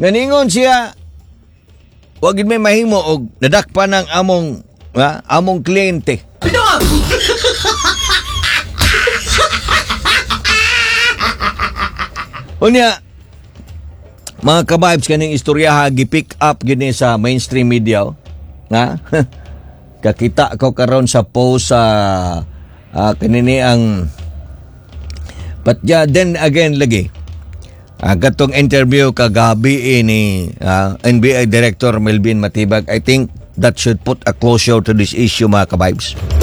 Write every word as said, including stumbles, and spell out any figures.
Nganingon siya, wag gid may mahimo og nadakpa ng among ha, among kliyente. Unya, mga kabibes, kaning istorya ha, gi-pick up gini sa mainstream media. Oh. Nga? Kakita ko karon sa post sa uh, kanini ang but yeah, then again lagi. Uh, katong interview kagabi ni uh, N B I Director Melvin Matibag, I think that should put a closure to this issue, mga kabibes.